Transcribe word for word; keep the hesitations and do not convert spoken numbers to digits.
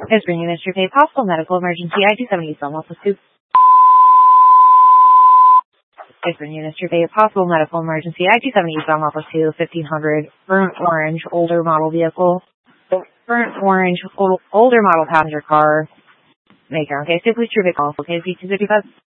Is bringing this to a possible medical emergency. I two seventy Eastbound Waffle two. Is bringing this to a possible medical emergency. I two seventy Eastbound Waffle two, fifteen hundred, burnt orange, older model vehicle. Burnt orange, old, older model passenger car. Make your own case. Please true call. Okay, Z two fifty-five.